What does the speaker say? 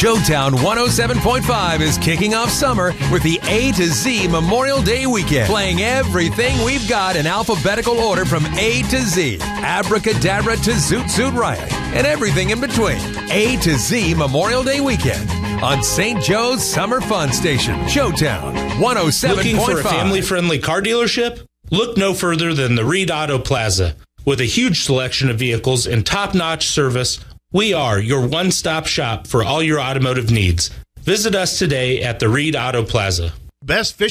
Showtown 107.5 is kicking off summer with the A to Z Memorial Day weekend, playing everything we've got in alphabetical order from A to Z, abracadabra to Zoot Suit Riot, and everything in between. A to Z Memorial Day weekend on St. Joe's Summer Fun Station. Showtown 107.5. Looking for a family-friendly car dealership? Look no further than the Reed Auto Plaza. With a huge selection of vehicles and top-notch service, we are your one-stop shop for all your automotive needs. Visit us today at the Reed Auto Plaza. Best